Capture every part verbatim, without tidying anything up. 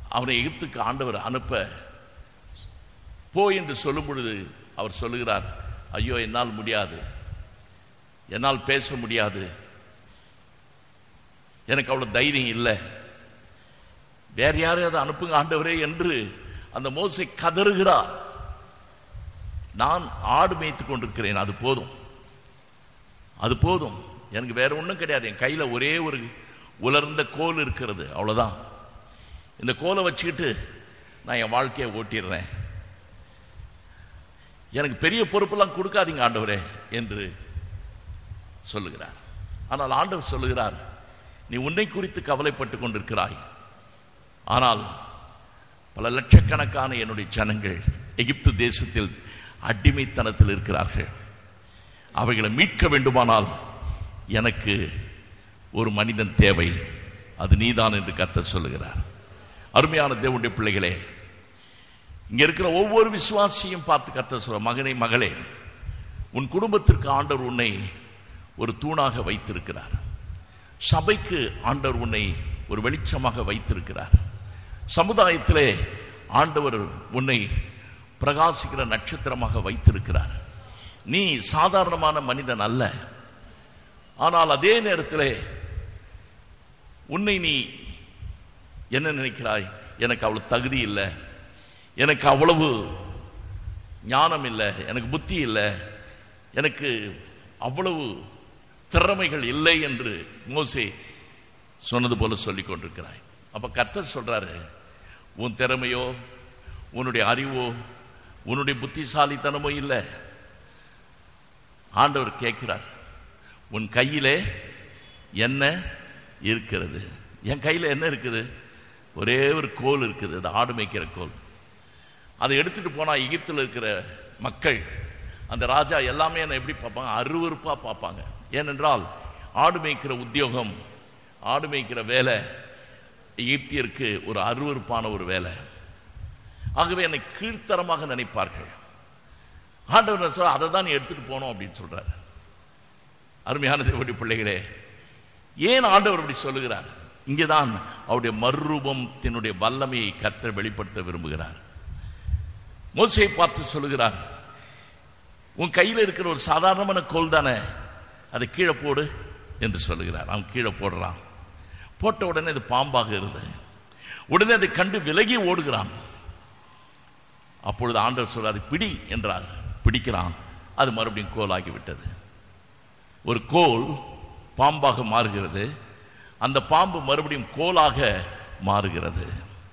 அவனை எகிப்துக்கு ஆண்டவர் அனுப்ப போ என்று சொல்லும் பொழுது அவர் சொல்லுகிறார், ஐயோ என்னால் முடியாது, என்னால் பேச முடியாது, எனக்கு அவ்வளவு தைரியம் இல்லை, வேற யாரையாவது அனுப்புங்க ஆண்டவரே என்று அந்த மோசே கதறுகிறார். நான் ஆடு மேய்த்துக் கொண்டிருக்கிறேன், அது போதும், அது போதும், எனக்கு வேற ஒன்றும் கிடையாது, என் கையில ஒரே ஒரு உலர்ந்த கோல் இருக்கிறது, அவ்வளவுதான், இந்த கோலை வச்சுக்கிட்டு நான் என் வாழ்க்கையை ஓட்டிடுறேன், எனக்கு பெரிய பொறுப்பெல்லாம் கொடுக்காதீங்க ஆண்டவரே என்று சொல்லுகிறார். ஆனால் ஆண்டவர் சொல்லுகிறார், நீ உன்னை குறித்து கவலைப்பட்டு கொண்டிருக்கிறாய், ஆனால் பல லட்சக்கணக்கான என்னுடைய ஜனங்கள் எகிப்து தேசத்தில் அடிமைத்தனத்தில் இருக்கிறார்கள், அவைகளை மீட்க வேண்டுமானால் எனக்கு ஒரு மனிதன் தேவை, அது நீதான் என்று கர்த்தர் சொல்லுகிறார். அருமையான தேவனுடைய பிள்ளைகளே, இங்க இருக்கிற ஒவ்வொரு விசுவாசியும் பார்த்து கர்த்தர் சொல்ற, மகனே மகளே, உன் குடும்பத்திற்கு ஆண்டவர் உன்னை ஒரு தூணாக வைத்திருக்கிறார், சபைக்கு ஆண்டவர் உன்னை ஒரு வெளிச்சமாக வைத்திருக்கிறார், சமுதாயத்திலே ஆண்டவர் உன்னை பிரகாசிக்கிற நட்சத்திரமாக வைத்திருக்கிறார். நீ சாதாரணமான மனிதன் அல்ல. ஆனால் அதே நேரத்தில் உன்னை நீ என்ன நினைக்கிறாய், எனக்கு அவ்வளவு தகுதி இல்லை, எனக்கு அவ்வளவு ஞானம் இல்லை, எனக்கு புத்தி இல்லை, எனக்கு அவ்வளவு திறமைகள் இல்லை என்று மோசே சொன்னது போல சொல்லிக் கொண்டிருக்கிறாய். அப்ப கர்த்தர் சொல்றாரு, உன் திறமையோ உன்னுடைய அறிவோ உன்னுடைய புத்திசாலித்தனமோ இல்லை. ஆண்டவர் கேட்கிறார், உன் கையிலே என்ன இருக்கிறது? என் கையில் என்ன இருக்குது? ஒரே ஒரு கோல் இருக்குது, அது ஆடு மேய்க்கிற கோல். அதை எடுத்துட்டு போனா எகிப்தில் இருக்கிற மக்கள், அந்த ராஜா எல்லாமே என்ன எப்படி பார்ப்பாங்க? அருவருப்பா பார்ப்பாங்க. ஏனென்றால் ஆடு மேய்க்கிற உத்தியோகம், ஆடு மேய்க்கிற வேலை எகிப்தியருக்கு ஒரு அருவருப்பான ஒரு வேலை. ஆகவே என்னை கீழ்த்தரமாக நினைப்பார்கள். ஆண்டவர் சொல்ல, அதை தான் நீ எடுத்துட்டு போனோம் அப்படின்னு சொல்றாரு. அருமையான தேவனுடைய பிள்ளைகளே, ஏன் ஆண்டவர் அப்படி சொல்லுகிறார்? இங்கேதான் அவருடைய மறுரூபத்தினுடைய வல்லமையை கர்த்தர் வெளிப்படுத்த விரும்புகிறார். மோசேயை பார்த்து சொல்லுகிறார், உன் கையில் இருக்கிற ஒரு சாதாரணமான கோல் தானே, அதை கீழே போடு என்று சொல்லுகிறார். அவன் கீழே போடுறான். போட்ட உடனே அது பாம்பாக இருந்தது. உடனே அதை கண்டு விலகி ஓடுகிறான். அப்பொழுது ஆண்டவர் சொல்றார், பிடி என்றார். பிடிக்கிறான், அது மறுபடியும் கோலாகிவிட்டது. ஒரு கோல் பாம்பாக மாறுகிறது, அந்த பாம்பு மறுபடியும் கோலாக மாறுகிறது.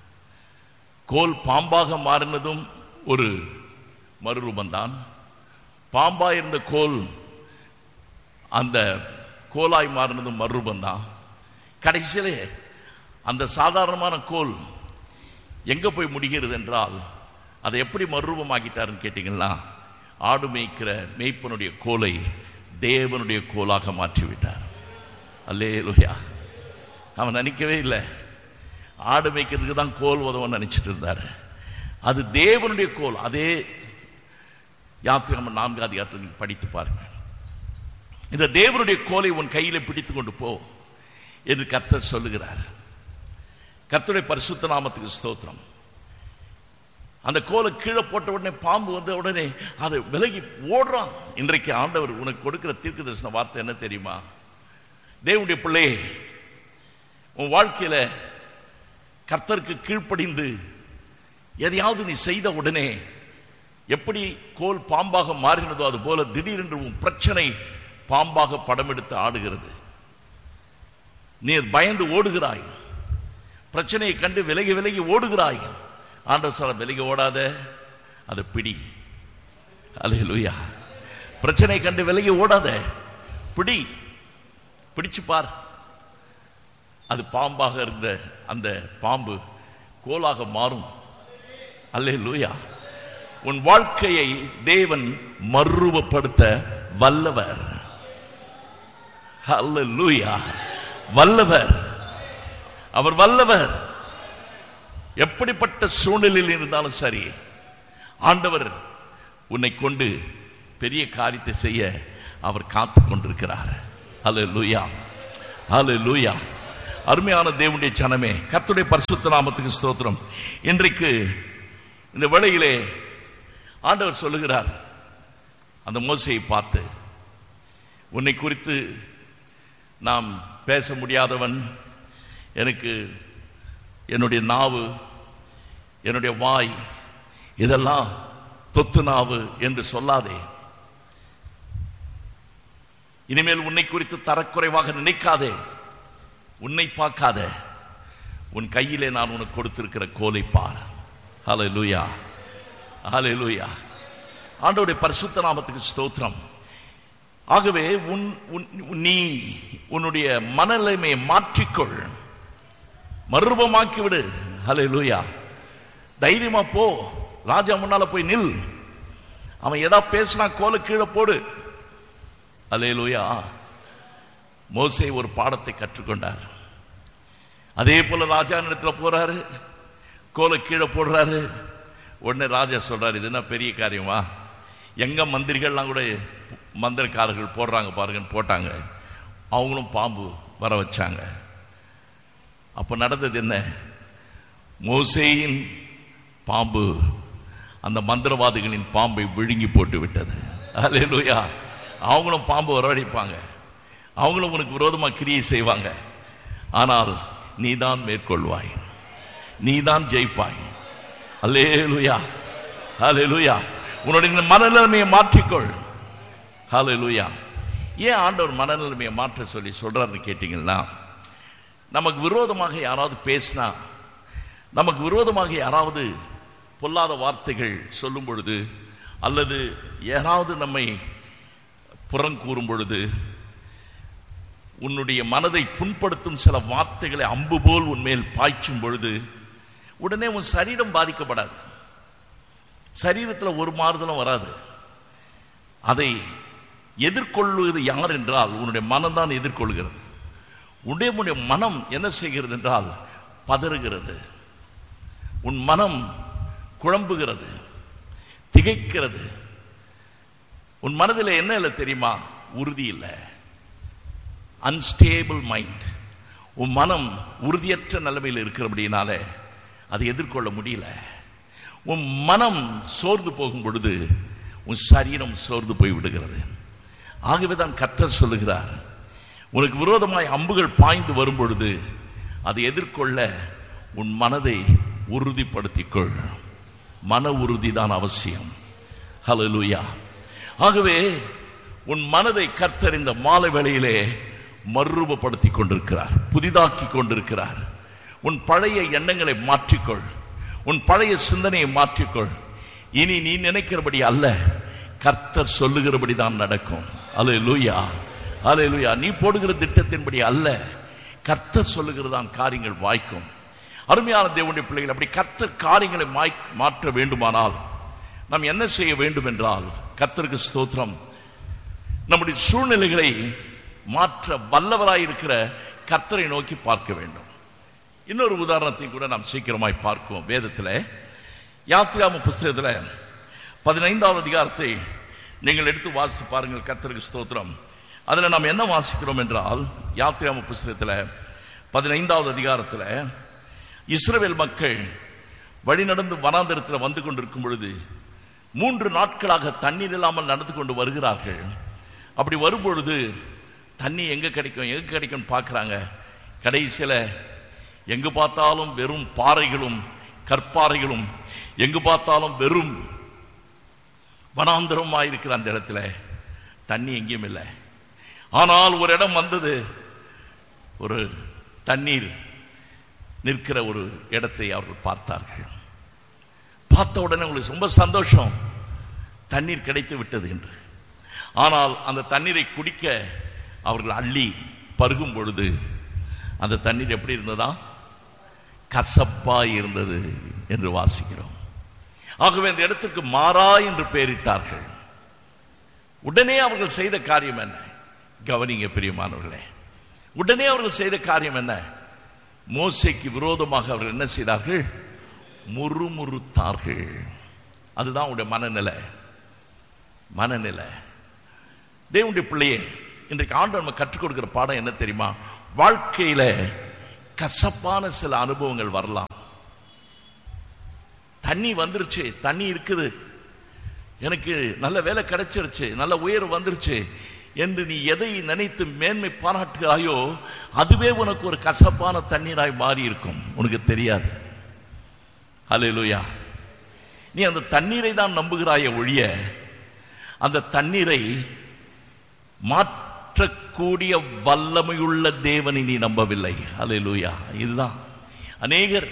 கோல் பாம்பாக மாறினதும் ஒரு மறுரூபந்தான். பாம்பாய் இருந்த கோல் அந்த கோலாய் மாறினதும் மறுரூபந்தான். கடைசியிலே அந்த சாதாரணமான கோல் எங்க போய் முடிகிறது என்றால், அதை எப்படி மறுரூபமாக்கிட்டாருன்னு கேட்டீங்கன்னா, ஆடு மேய்க்கிற மேய்ப்பனுடைய கோலை தேவனுடைய கோலாக மாற்றிவிட்டார். அல்லேலூயா. அவன் நினைக்கவே இல்லை, ஆடு மேய்க்கிறதுக்கு தான் கோல் உதவன்னு நினைச்சிட்டு இருந்தாரு. அது தேவனுடைய கோல். அதே யாத்திரை நான்காவது யாத்திரை படித்து பாருங்க. இந்த தேவனுடைய கோலை உன் கையில பிடித்துக் கொண்டு போ என்று கர்த்தர் சொல்லுகிறார். கர்த்தருடைய பரிசுத்த நாமத்துக்கு ஸ்தோத்திரம். அந்த கோலை கீழே போட்ட உடனே பாம்பு வந்த உடனே அதை விலகி ஓடுறான். இன்றைக்கு ஆண்டவர் உனக்கு கொடுக்கிற தீர்க்க தரிசன வார்த்தை என்ன தெரியுமா? தேவனுடைய பிள்ளையே, உன் வாழ்க்கையில கர்த்தருக்கு கீழ்ப்படிந்து எதையாவது நீ செய்த உடனே எப்படி கோல் பாம்பாக மாறினதோ அது போல திடீரென்று உன் பிரச்சனை பாம்பாக படம் எடுத்து ஆடுகிறது. நீ பயந்து ஓடுகிறாய், பிரச்சனையை கண்டு விலகி விலகி ஓடுகிறாய். ஆண்டவர் சொல்ல, விலகி ஓடாத, அதை பிடி. அல்லேலூயா. பிரச்சனையை கண்டு விலகி ஓடாத, பிடி, பிடிச்சு பார். அது பாம்பாக இருந்த அந்த பாம்பு கோலாக மாறும். அல்லேலூயா. உன் வாழ்க்கையை தேவன் மறுரூபப்படுத்த வல்லவர். அல்லேலூயா. வல்லவர், அவர் வல்லவர். எப்படிப்பட்ட சூழ்நிலையில் இருந்தாலும் சரி, ஆண்டவர் உன்னை கொண்டு பெரிய காரியத்தை செய்ய அவர் காத்து கொண்டிருக்கிறார். அல்லேலூயா. அல்லேலூயா. அருமையான தேவனுடைய ஜனமே, கர்த்தருடைய பரிசுத்த நாமத்துக்கு ஸ்தோத்திரம். இன்றைக்கு இந்த வேளையிலே ஆண்டவர் சொல்லுகிறார், அந்த மோசேயை பார்த்து, உன்னை குறித்து நாம் பேச முடியாதவன், எனக்கு என்னுடைய நாவு, என்னுடைய வாய் இதெல்லாம் தொத்து நாவு என்று சொல்லாதே. இனிமேல் உன்னை குறித்து தரக்குறைவாக நினைக்காதே. உன்னை பார்க்காத, உன் கையிலே நான் உனக்கு கொடுத்திருக்கிற கோலை பார். ஹல்லேலூயா, ஹல்லேலூயா. ஆண்டவருடைய பரிசுத்த நாமத்துக்கு ஸ்தோத்திரம். ஆகவே உன் நீ உன்னுடைய மனநிலைமையை மாற்றிக்கொள், மறுரூபமாக்கி விடு. ஹல்லேலூயா. தைரியமா போ, ராஜா முன்னால போய் நில். அவன் ஏதா பேசினா கோலை கீழே போடு. ஹல்லேலூயா. மோசே ஒரு பாடத்தை கற்றுக்கொண்டார். அதே போல ராஜா இடத்துல போறாரு, கோலை கீழே போடுறாரு. உடனே ராஜா சொல்றாரு, இது என்ன பெரிய காரியமா? எங்க மந்திரிகள்லாம் கூட மந்திரக்காரர்கள் போடுறாங்க பாருங்கன்னு போட்டாங்க. அவங்களும் பாம்பு வர வச்சாங்க. அப்ப நடந்தது என்ன? மோசேயின் பாம்பு அந்த மந்திரவாதிகளின் பாம்பை விழுங்கி போட்டு விட்டது. ஹல்லேலூயா. அவங்களும் பாம்பு வரவழைப்பாங்க, அவங்களும் உனக்கு விரோதமா கிரியை செய்வாங்க. ஆனால் நீதான் மேற்கொள்வாய், நீதான் ஜெயிப்பாய். ஹல்லேலூயா, ஹல்லேலூயா. உன்னுடைய மனநிலைமையை மாற்றிக்கொள். ஹல்லேலூயா. ஏன் ஆண்டவர் மனநிலைமையை மாற்ற சொல்லி சொல்றாருன்னு கேட்டீங்கன்னா, நமக்கு விரோதமாக யாராவது பேசினா, நமக்கு விரோதமாக யாராவது பொல்லாத வார்த்தைகள் சொல்லும் பொழுது, அல்லது யாராவது நம்மை புறங்கூறும் பொழுது, உன்னுடைய மனதை புண்படுத்தும் சில வார்த்தைகளை அம்பு போல் உன்மேல் பாய்ச்சும் பொழுது, உடனே உன் சரீரம் பாதிக்கப்படாது, சரீரத்தில் ஒரு மாறுதலும் வராது. அதை எதிர்கொள்வது யார் என்றால் உன்னுடைய மனம் தான் எதிர்கொள்கிறது. உன்னுடைய மனம் என்ன செய்கிறது என்றால் பதறுகிறது. உன் மனம் குழம்புகிறது, திகைக்கிறது. உன் மனதில் என்ன இல்லை தெரியுமா? உறுதி இல்லை, அன்ஸ்டேபிள் மைண்ட். உன் மனம் உறுதியற்ற நிலைமையில் இருக்கிறபடினாலே அதை எதிர்கொள்ள முடியல. உன் மனம் சோர்ந்து போகும் பொழுது உன் சரீரம் சோர்ந்து போய் விடுகிறது. ஆகவேதான் கர்த்தர் சொல்லுகிறார், உனக்கு விரோதமாய் அம்புகள் பாய்ந்து வரும் பொழுது அதை எதிர்கொள்ள உன் மனதை உறுதிப்படுத்திக்கொள். மன உறுதி தான் அவசியம். ஹல்லேலூயா. ஆகவே உன் மனதை கர்த்தர் இந்த மாலை வேளையிலே மறுரூபப்படுத்தி கொண்டிருக்கிறார், புதிதாக்கி கொண்டிருக்கிறார். உன் பழைய எண்ணங்களை மாற்றிக்கொள், உன் பழைய சிந்தனையை மாற்றிக்கொள். இனி நீ நினைக்கிறபடி அல்ல, கர்த்தர் சொல்லுகிறபடி தான் நடக்கும். ஹல்லேலூயா, ஹல்லேலூயா. நீ போடுகிற திட்டத்தின்படி அல்ல, கர்த்தர் சொல்லுகிறதான் காரியங்கள் வாய்க்கும். அருமையான தேவனுடைய பிள்ளைகள், அப்படி கர்த்தர் காரியங்களை மாற்ற வேண்டுமானால் நாம் என்ன செய்ய வேண்டும் என்றால், கர்த்தருக்கு ஸ்தோத்திரம், நம்முடைய சூழ்நிலைகளை மாற்ற வல்லவராயிருக்கிற கர்த்தரை நோக்கி பார்க்க வேண்டும். இன்னொரு உதாரணத்தை கூட நாம் சீக்கிரமாய் பார்க்குவோம். வேதத்தில் யாத்திராம புஸ்தகத்தில் பதினைந்தாவது அதிகாரத்தை நீங்கள் எடுத்து வாசித்து பாருங்கள். கர்த்தருக்கு ஸ்தோத்திரம். அதில் நாம் என்ன வாசிக்கிறோம் என்றால், யாத்திராம புஸ்தகத்தில் பதினைந்தாவது அதிகாரத்தில் இஸ்ரவேல் மக்கள் வழி நடந்து வனாந்தரத்தில் வந்து கொண்டிருக்கும் பொழுது மூன்று நாட்களாக தண்ணீர் இல்லாமல் நடந்து கொண்டு வருகிறார்கள். அப்படி வரும்பொழுது தண்ணி எங்க கிடைக்கும் எங்க கிடைக்கும் பார்க்கிறாங்க. கடைசியில் எங்கு பார்த்தாலும் வெறும் பாறைகளும் கற்பாறைகளும், எங்கு பார்த்தாலும் வெறும் வனாந்தரமாயிருக்கிற அந்த இடத்துல தண்ணி எங்கேயும் இல்லை. ஆனால் ஒரு இடம் வந்தது, ஒரு தண்ணீர் நிற்கிற ஒரு இடத்தை அவர்கள் பார்த்தார்கள். பார்த்த உடனே உங்களுக்கு ரொம்ப சந்தோஷம், தண்ணீர் கிடைத்து விட்டது என்று. ஆனால் அந்த தண்ணீரை குடிக்க அவர்கள் அள்ளி பருகும் பொழுது அந்த தண்ணீர் எப்படி இருந்ததா? கசப்பாய் இருந்தது என்று வாசிக்கிறோம். ஆகவே அந்த இடத்திற்கு மாறா என்று பெயரிட்டார்கள். உடனே அவர்கள் செய்த காரியம் என்ன? கவனிங்க பிரியமானவர்களே, உடனே அவர்கள் செய்த காரியம் என்ன? மோசேக்கு விரோதமாக அவர்கள் என்ன செய்தார்கள்? முறுமுறுத்தார்கள். அதுதான் உடைய மனநிலை. மனநிலை தேவனுடைய பிள்ளையே, இன்றைக்கு ஆண்டவர் நம்ம கற்றுக் கொடுக்கிற பாடம் என்ன தெரியுமா? வாழ்க்கையில கசப்பான சில அனுபவங்கள் வரலாம். தண்ணி வந்துருச்சு, தண்ணி இருக்குது, எனக்கு நல்ல வேலை கிடைச்சிருச்சு, நல்ல உயர்வு வந்துருச்சு என்று நீ எதை நினைத்து மேன்மை பாராட்டுகிறாயோ அதுவே உனக்கு ஒரு கசப்பான தண்ணீராய் மாறி இருக்கும், உனக்கு தெரியாது. ஹல்லேலூயா. நீ அந்த தண்ணீரை தான் நம்புகிறாய ஒழிய அந்த தண்ணீரை மாற்றக்கூடிய வல்லமையுள்ள தேவனை நீ நம்பவில்லை. ஹல்லேலூயா. இதுதான் அநேகர்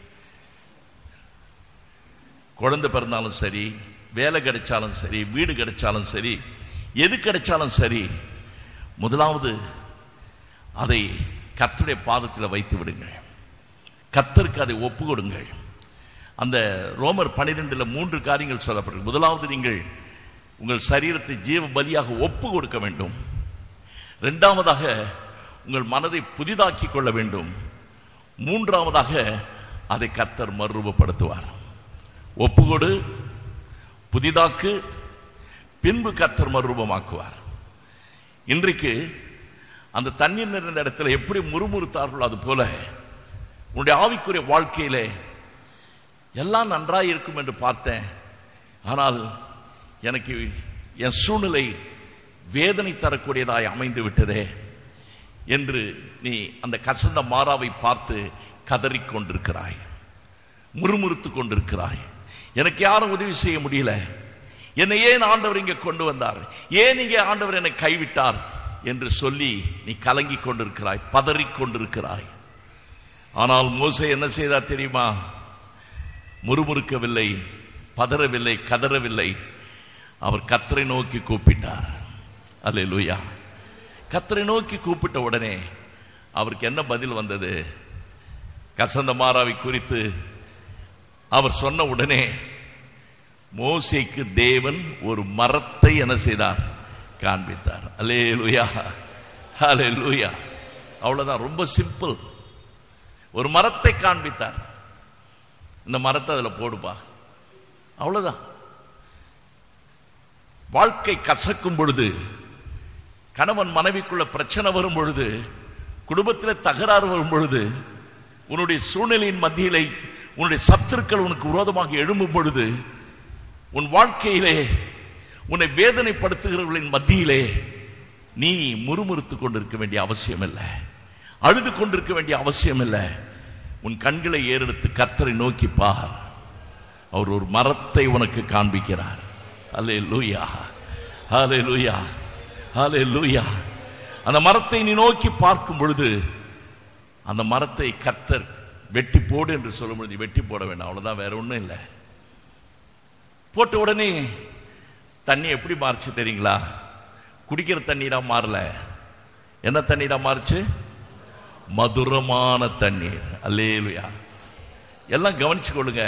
குழந்தை பிறந்தாலும் சரி, வேலை கிடைச்சாலும் சரி, வீடு கிடைச்சாலும் சரி, எது கிடைச்சாலும் சரி, முதலாவது அதை கர்த்தருடைய பாதத்தில் வைத்து விடுங்கள், கர்த்தருக்கு அதை ஒப்பு கொடுங்கள். அந்த ரோமர் பனிரெண்டுல மூன்று காரியங்கள் சொல்லப்பட்டிருக்கு. முதலாவது, நீங்கள் உங்கள் சரீரத்தை ஜீவ பலியாக ஒப்பு கொடுக்க வேண்டும். இரண்டாவதாக, உங்கள் மனதை புதிதாக்கி கொள்ள வேண்டும். மூன்றாவதாக, அதை கர்த்தர் மறுரூபப்படுத்துவார். ஒப்புக்கொடு, புதிதாக்கு, பின்பு கர்த்தர் மறுரூபமாக்குவார். இன்றைக்கு அந்த தண்ணீர் நிறைந்த இடத்துல எப்படி முறுமுறுத்தார்களோ அது போல உன்னுடைய ஆவிக்குரிய வாழ்க்கையிலே எல்லாம் நன்றாய் இருக்கும் என்று பார்த்தேன், ஆனால் எனக்கு என் சூழ்நிலை வேதனை தரக்கூடியதாய் அமைந்து விட்டதே என்று நீ அந்த கசந்த மாறாவை பார்த்து கதறிக்கொண்டிருக்கிறாய், முறுமுறுத்து கொண்டிருக்கிறாய். எனக்கு யாரும் உதவி செய்ய முடியல, என்னை ஏன் ஆண்டவர் இங்கே கொண்டு வந்தார், ஏன் இங்கே ஆண்டவர் என்னை கைவிட்டார் என்று சொல்லி நீ கலங்கி கொண்டிருக்கிறாய், பதறிக் கொண்டிருக்கிறாய். ஆனால் மோசே என்ன செய்தார் தெரியுமா? முறுமுறுக்கவில்லை, பதறவில்லை, கதறவில்லை. அவர் கர்த்தரை நோக்கி கூப்பிட்டார். அல்லேலூயா. கர்த்தரை நோக்கி கூப்பிட்ட உடனே அவருக்கு என்ன பதில் வந்தது? கசந்த மாறாவை குறித்து அவர் சொன்ன உடனே மோசேக்கு தேவன் ஒரு மரத்தை என்ன செய்தார்? காண்பித்தார். அல்லேலூயா, அல்லேலூயா. அவ்வளவுதான், ரொம்ப சிம்பிள். ஒரு மரத்தை காண்பித்தார். இந்த மரத்தை அதுல போடுப்பா, அவ்வளவுதான். வாழ்க்கை கசக்கும் பொழுது, கணவன் மனைவிக்குள்ள பிரச்சனை வரும் பொழுது, குடும்பத்தில் தகராறு வரும் பொழுது, உன்னுடைய சூழ்நிலையின் மத்தியிலே உன்னுடைய சத்துருக்கள் உனக்கு விரோதமாக எழும்பும் பொழுது, உன் வாழ்க்கையிலே உன்னை வேதனைப்படுத்துகிறவர்களின் மத்தியிலே நீ முறுமுறுத்து கொண்டிருக்க வேண்டிய அவசியம் இல்லை, அழுது கொண்டிருக்க வேண்டிய அவசியம் இல்லை. உன் கண்களை ஏறெடுத்து கர்த்தரை நோக்கி பார். அவர் ஒரு மரத்தை உனக்கு காண்பிக்கிறார். அல்லேலூயா, அல்லேலூயா, அல்லேலூயா. அந்த மரத்தை நீ நோக்கி பார்க்கும் பொழுது அந்த மரத்தை கர்த்தர் வெட்டி போடு என்று சொல்லும் பொழுது வெட்டி போட வேண்டாம், அவ்வளவுதான், வேற ஒண்ணும் இல்லை. போட்ட உடனே தண்ணி எப்படி மாறுச்சு தெரியுங்களா? குடிக்கிற தண்ணீரா மாறல. என்ன தண்ணீரா மாறுச்சு? மதுரமான தண்ணீர். அல்லேலூயா. எல்லாம் கவனிச்சு கொள்ளுங்க.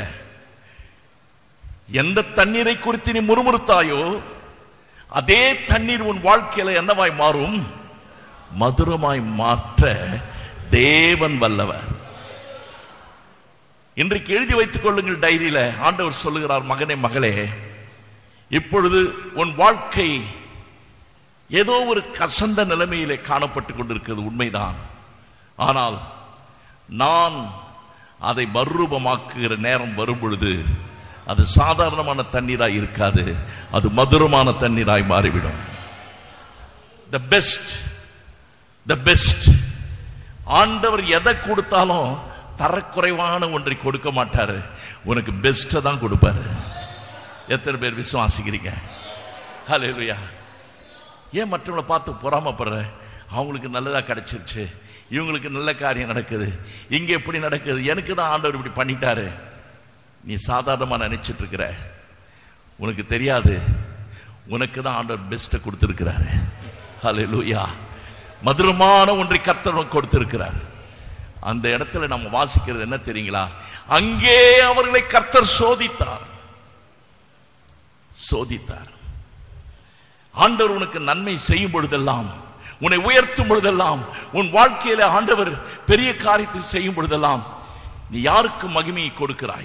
எந்த தண்ணீரை குறித்து நீ முறுமுறுத்தாயோ அதே தண்ணீர் உன் வாழ்க்கையில என்னவாய் மாறும்? மதுரமாய் மாற்ற தேவன் வல்லவர். இன்றைக்கு எழுதி வைத்துக் கொள்ளுங்கள் டைரியில. ஆண்டவர் சொல்லுகிறார், மகனே மகளே, இப்பொழுது உன் வாழ்க்கை ஏதோ ஒரு கசந்த நிலைமையிலே காணப்பட்டுக் கொண்டிருக்கிறது, உண்மைதான். ஆனால் நான் அதை மறுரூபமாக்குகிற நேரம் வரும் பொழுது அது சாதாரணமான தண்ணீராய் இருக்காது, அது மதுரமான தண்ணீராய் மாறிவிடும். The best, the best. ஆண்டவர் எதை கொடுத்தாலும் தரக்குறைவான ஒன்றை கொடுக்க மாட்டாரு, உனக்கு பெஸ்ட தான் கொடுப்பாரு. எத்தனை பேர் விசுவாசிக்கிறீங்க? ஹல்லேலூயா. ஏன் மற்றவங்களை பார்த்து பொறாமப்படுற? அவங்களுக்கு நல்லதா கிடைச்சிருச்சு, இவங்களுக்கு நல்ல காரியம் நடக்குது, இங்க எப்படி நடக்குது, எனக்கு தான் ஆண்டவர் இப்படி பண்ணிட்டாரு. நீ சாதாரணமா நினைச்சிட்டு இருக்கிற, உனக்கு தெரியாது, உனக்கு தான் ஆண்டவர் பெஸ்ட கொடுத்திருக்கிறாரு. ஹல்லேலூயா. மதுரமான ஒன்றை கர்த்தர் கொடுத்திருக்கிறார். அந்த இடத்துல நம்ம வாசிக்கிறது என்ன தெரியுங்களா? அங்கே அவர்களை கர்த்தர் சோதித்தார், சோதித்தார். ஆண்டவர் உனக்கு நன்மை செய்யும் பொழுதெல்லாம், உன்னை உயர்த்தும் பொழுதெல்லாம், உன் வாழ்க்கையில ஆண்டவர் பெரிய காரியத்தை செய்யும் பொழுதெல்லாம் நீ யாருக்கு மகிமையை கொடுக்கிறாய்?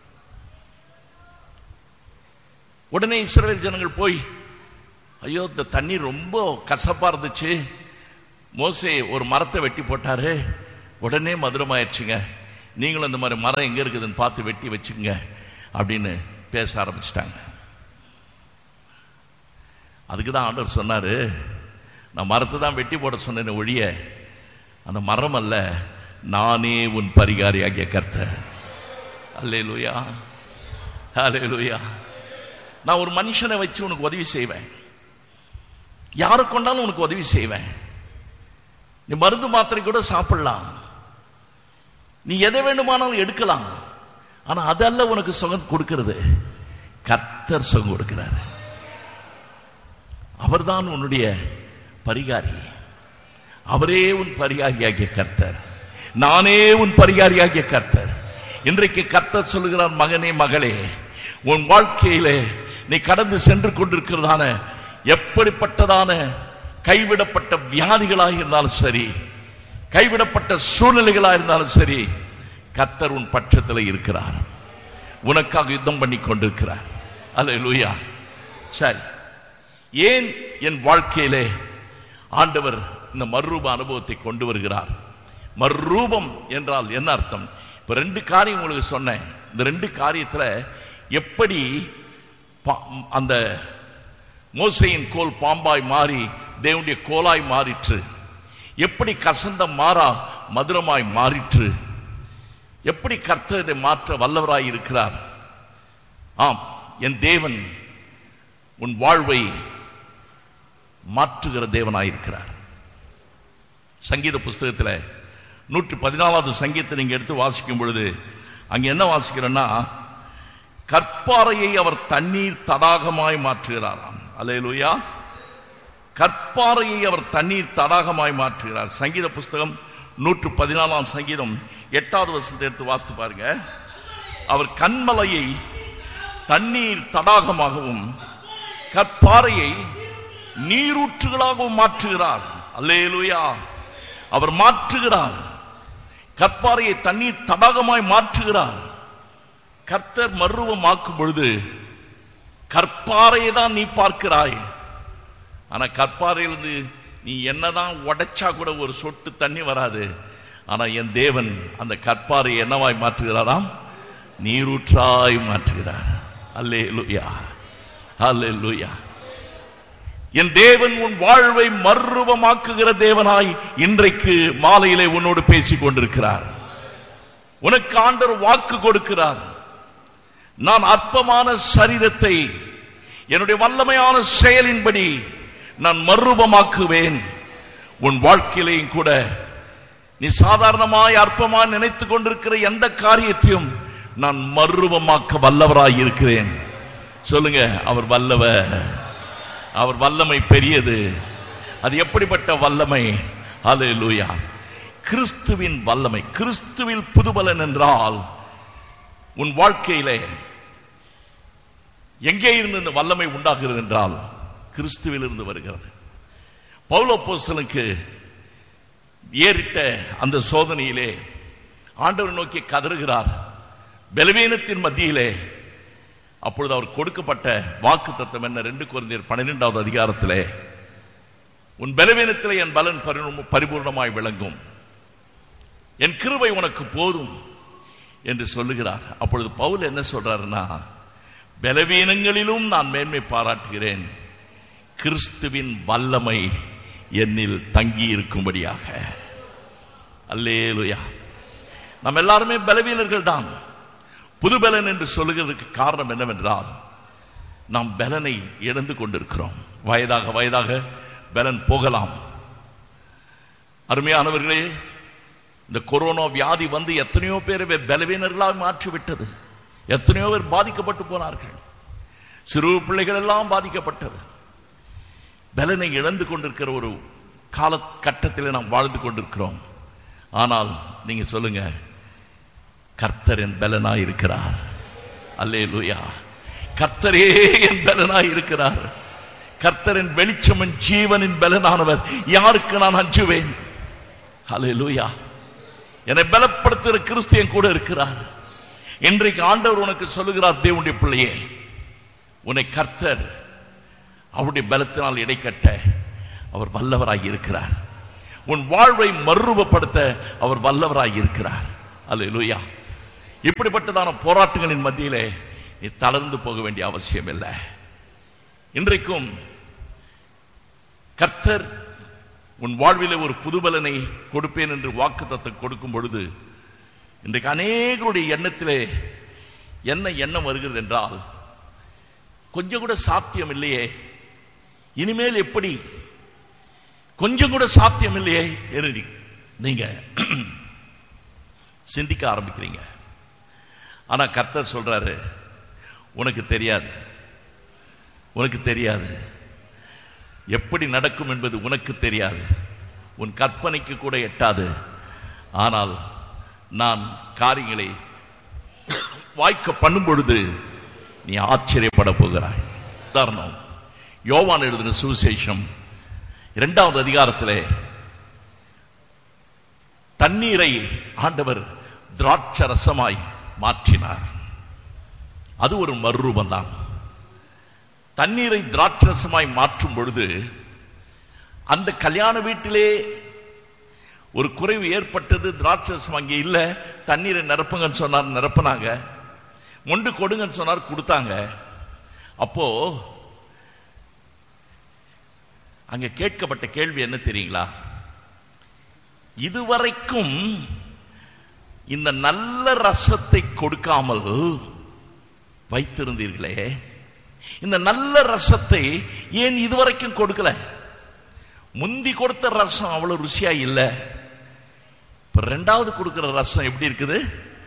உடனே இஸ்ரவேல் ஜனங்கள் போய், ஐயோ இந்த தண்ணீர் ரொம்ப கசப்பா இருந்துச்சு, மோசே ஒரு மரத்தை வெட்டி போட்டாரு, உடனே மதுரமாயிடுச்சுங்க. நீங்களும் இந்த மாதிரி மரம் எங்க இருக்குதுன்னு பார்த்து வெட்டி வச்சுங்க அப்படின்னு பேச ஆரம்பிச்சிட்டாங்க. அதுக்கு தான் ஆண்டவர் சொன்னாரு, நான் மரத்தை தான் வெட்டி போட சொன்னேன் ஒழிய அந்த மரம் அல்ல, நானே உன் பரிகாரியாகிய கர்த்தர். அல்லேலூயா, அல்லேலூயா. நான் ஒரு மனுஷனை வச்சு உனக்கு உதவி செய்வேன், யாரை கொண்டாலும் உனக்கு உதவி செய்வேன். நீ மருந்து மாத்திரை கூட சாப்பிடலாம், நீ எதை வேண்டுமானாலும் எடுக்கலாம். ஆனா அதல்ல உனக்கு சுகம் கொடுக்கிறது, கர்த்தர் சுகம் கொடுக்கிறார். அவர்தான் உன்னுடைய பரிகாரி, அவரே உன் பரிகாரியாகிய கர்த்தர், நானே உன் பரிகாரியாகிய கர்த்தர். இன்றைக்கு கர்த்தர் சொல்லுகிறார், மகனே மகளே, உன் வாழ்க்கையிலே நீ கடந்து சென்று கொண்டிருக்கிறதான எப்படிப்பட்டதான கைவிடப்பட்ட வியாதிகளாக இருந்தாலும் சரி, கைவிடப்பட்ட சூழ்நிலைகளாக இருந்தாலும் சரி, கர்த்தர் உன் பட்சத்தில் இருக்கிறார், உனக்காக யுத்தம் பண்ணி கொண்டிருக்கிறார். அல்லேலூயா. சரி, ஏன் என் வாழ்க்கையிலே ஆண்டவர் இந்த மறுரூப அனுபவத்தை கொண்டு வருகிறார்? மறுரூபம் என்றால் என்ன அர்த்தம்? இப்ப ரெண்டு காரியம் உங்களுக்கு சொன்னேன். இந்த ரெண்டு காரியத்துல எப்படி அந்த மோசேயின் கோல் பாம்பாய் மாறி தேவனுடைய கோலாய் மாறிற்று, எப்படி கசந்த மாறா மதுரமாய் மாறிற்று, எப்படி கர்த்தர் இதை மாற்ற வல்லவராய் இருக்கிறார். ஆம், என் தேவன் உன் வாழ்வை மாற்றுகிற தேவனாயிருக்கிறார். சங்கீத புஸ்தகத்தில் நூற்றி பதினாலாவது சங்கீதத்தை நீங்க எடுத்து வாசிக்கும் பொழுது அங்க என்ன வாசிக்கிறேன்னா, கற்பாறையை அவர் தண்ணீர் தடாகமாய் மாற்றுகிறாராம். அல்லேலூயா. கற்பாறையை அவர் தண்ணீர் தடாகமாய் மாற்றுகிறார். சங்கீத புஸ்தகம் நூற்று பதினாலாம் சங்கீதம் எட்டாவது வசனத்தை எடுத்து வாசித்து பாருங்க. அவர் கண்மலையை தண்ணீர் தடாகமாகவும் கற்பாறையை நீரூற்றுகளாகவும் மாற்றுகிறார். அல்லேலூயா. அவர் மாற்றுகிறார், கற்பாறையை தண்ணீர் தடாகமாய் மாற்றுகிறார். கர்த்தர் மறுரூபமாக்கும் பொழுது கற்பாறையை தான் நீ பார்க்கிறாய். ஆனா கற்பாறையிலிருந்து நீ என்னதான் உடைச்சா கூட ஒரு சொட்டு தண்ணி வராது. ஆனா என் தேவன் அந்த கற்பாறையை என்னவாய் மாற்றுகிறாராம்? நீரூற்றாய் மாற்றுகிறார். அல்லேலூயா, அல்லேலூயா. என் தேவன் உன் வாழ்வை மறுரூபமாக்குகிற தேவனாய் இன்றைக்கு மாலையிலே உன்னோடு பேசிக் கொண்டிருக்கிறார். உனக்கு ஆண்டவர் வாக்கு கொடுக்கிறார். நான் அற்பமான சரீரத்தை என்னுடைய வல்லமையான செயலின்படி நான் மறுரூபமாக்குவேன். உன் வாழ்க்கையிலேயும் கூட நீ சாதாரணமாய் அற்பமாய் நினைத்துக் கொண்டிருக்கிற எந்த காரியத்தையும் நான் மறுரூபமாக்க வல்லவராய் இருக்கிறேன். சொல்லுங்க, அவர் வல்லவர், அவர் வல்லமை பெரியது. அது எப்படிப்பட்ட வல்லமை? அல்லேலூயா. கிறிஸ்துவின் வல்லமை. கிறிஸ்துவில் புதுபலன் என்றால் உன் வாழ்க்கையிலே எங்கே இருந்து இந்த வல்லமை உண்டாகிறது என்றால் கிறிஸ்துவில் இருந்து வருகிறது. பவுல் அப்போஸ்தலனுக்கு ஏறிட்ட அந்த சோதனையிலே ஆண்டவர் நோக்கி கதறுகிறார், பலவீனத்தின் மத்தியிலே. அப்பொழுது அவர் கொடுக்கப்பட்ட வாக்கு தத்தம் என்ன? ரெண்டு கொரிந்தியர் பன்னிரெண்டாவது அதிகாரத்திலே, உன் பலவீனத்திலே என் பலன் பரிபூர்ணமாய் விளங்கும், என் கிருபை உனக்கு போதும் என்று சொல்லுகிறார். அப்பொழுது பவுல் என்ன சொல்றாருன்னா, பலவீனங்களிலும் நான் மேன்மை பாராட்டுகிறேன், கிறிஸ்துவின் வல்லமை என்னில் தங்கி இருக்கும்படியாக. அல்லேலூயா. நாம் எல்லாருமே பலவீனர்கள் தான். புதுபலன் என்று சொல்லுகிறதுக்கு காரணம் என்னவென்றால், நாம் பலனை இழந்து கொண்டிருக்கிறோம். வயதாக வயதாக பலன் போகலாம். அருமையானவர்களே, இந்த கொரோனா வியாதி வந்து எத்தனையோ பேரை பலவீனர்களாக மாற்றிவிட்டது. எத்தனையோ பேர் பாதிக்கப்பட்டு போனார்கள். சிறு பிள்ளைகள் எல்லாம் பாதிக்கப்பட்டது. பலனை இழந்து கொண்டிருக்கிற ஒரு கால கட்டத்தில் நாம் வாழ்ந்து கொண்டிருக்கிறோம். ஆனால் நீங்க சொல்லுங்க, கர்த்தர் என் பலனாய் இருக்கிறார். அல்லேலூயா. கர்த்தரே என் பலனாய் இருக்கிறார். கர்த்தரின் வெளிச்சம் ஜீவனின் பலனானவர். யாருக்கு நான் அஞ்சுவேன்? அல்லேலூயா. என்னை பலப்படுத்துகிற கிறிஸ்து என் கூட இருக்கிறார். இன்றைக்கு ஆண்டவர் உனக்கு சொல்லுகிறார், தேவனுடைய பிள்ளையே, உன்னை கர்த்தர் அவருடைய பலத்தினால் இடைக்கட்ட அவர் வல்லவராகி இருக்கிறார். உன் வாழ்வை மறுரூபப்படுத்த அவர் வல்லவராய் இருக்கிறார். அல்லேலூயா. இப்படிப்பட்டதான போராட்டங்களின் மத்தியிலே நீ தளர்ந்து போக வேண்டிய அவசியம் இல்லை. இன்றைக்கும் கர்த்தர் உன் வாழ்விலே ஒரு புதுபலனை கொடுப்பேன் என்று வாக்குத்தத்தம் கொடுக்கும் பொழுது இன்றைக்கு அநேகருடைய எண்ணத்திலே என்ன எண்ணம் வருகிறது என்றால், கொஞ்சம் கூட சாத்தியம் இல்லையே, இனிமேல் எப்படி, கொஞ்சம் கூட சாத்தியம் இல்லையே என்று நீங்க சிந்திக்க ஆரம்பிக்கிறீங்க. ஆனா கர்த்தர் சொல்றாரு, உனக்கு தெரியாது, உனக்கு தெரியாது, எப்படி நடக்கும் என்பது உனக்கு தெரியாது, உன் கற்பனைக்கு கூட எட்டாது. ஆனால் நான் காரியங்களை வாய்க்க பண்ணும் பொழுது நீ ஆச்சரியப்பட போகிறாய். உதாரணம், யோவான் எழுதின சுவிசேஷம் இரண்டாவது அதிகாரத்திலே தண்ணீரை ஆண்டவர் திராட்சை ரசமாய் மாற்றினார். அது ஒரு மறுரூபம் தான். தண்ணீரை திராட்சை ரசமாய் மாற்றும் பொழுது அந்த கல்யாண வீட்டிலே ஒரு குறைவு ஏற்பட்டது. திராட்சை ரசம் அங்கே இல்லை, தண்ணீரை நிரப்புங்கன்னு சொன்னார், நிரப்புனாங்க. மொண்டு கொடுங்கன்னு சொன்னார், கொடுத்தாங்க. அப்போ அங்க கேட்கப்பட்ட கேள்வி என்ன தெரியுங்களா? இதுவரைக்கும் இந்த நல்ல ரசத்தை கொடுக்காமல் வைத்திருந்தீர்களே, இந்த நல்ல ரசத்தை ஏன் இதுவரைக்கும் கொடுக்கல? முந்தி கொடுத்த ரசம் அவ்வளவு ருசியா இல்ல, இப்ப ரெண்டாவது கொடுக்கிற ரசம் எப்படி இருக்குது?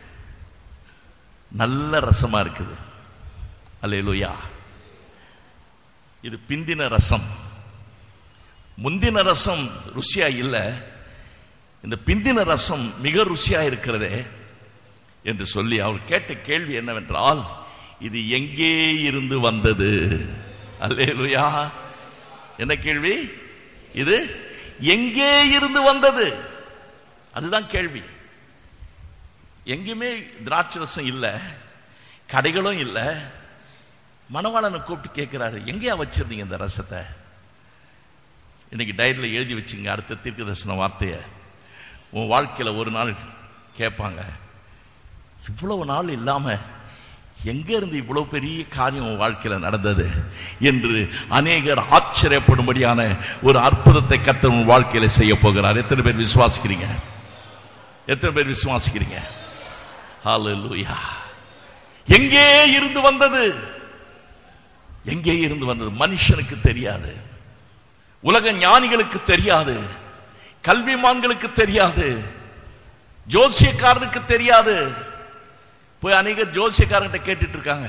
நல்ல ரசமா இருக்குது. அல்லேலூயா. இது பிந்தின ரசம். முந்தின ரசம் ருசியா இல்ல, இந்த பிந்தின ரசம் மிக ருசியா இருக்கிறதே என்று சொல்லி அவர் கேட்ட கேள்வி என்னவென்றால், இது எங்கே இருந்து வந்தது? அல்லேலூயா. என்ன கேள்வி? இது எங்கே இருந்து வந்தது? அதுதான் கேள்வி. எங்கேயுமே திராட்சை ரசம் இல்ல, கடைகளும் இல்ல. மணவாளனை கூப்பிட்டு கேட்கிறாரு, எங்கேயா வச்சிருந்தீங்க இந்த ரசத்தை? இன்னைக்கு டைரியில் எழுதி வச்சுங்க, அடுத்த தீர்க்க தரிசன வார்த்தையை உன் வாழ்க்கையில் ஒரு நாள் கேட்பாங்க. இவ்வளவு நாள் இல்லாம எங்க இருந்து இவ்வளவு பெரிய காரியம் உன் வாழ்க்கையில் நடந்தது என்று அநேகர் ஆச்சரியப்படும்படியான ஒரு அற்புதத்தை கர்த்தர் உன் வாழ்க்கையில செய்ய போகிறார். எத்தனை பேர் விசுவாசிக்கிறீங்க? எத்தனை பேர் விசுவாசிக்கிறீங்க? ஹல்லேலூயா. எங்கே இருந்து வந்தது? எங்கே இருந்து வந்தது? மனுஷனுக்கு தெரியாது, உலக ஞானிகளுக்கு தெரியாது, கல்விமான்களுக்கு தெரியாது, ஜோசியக்காரனுக்கு தெரியாது. போய் அநேக ஜோசியக்காரன்கிட்ட கேட்டுட்டு இருக்காங்க,